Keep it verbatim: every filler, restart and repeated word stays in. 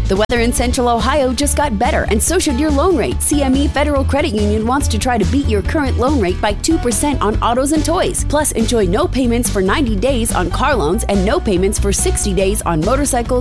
The weather in Central Ohio just got better, and so should your loan rate. C M E Federal Credit Union wants to try to beat your current loan rate by two percent on autos and toys. Plus, enjoy no payments for ninety days on car loans and no payments for sixty days on motorcycles,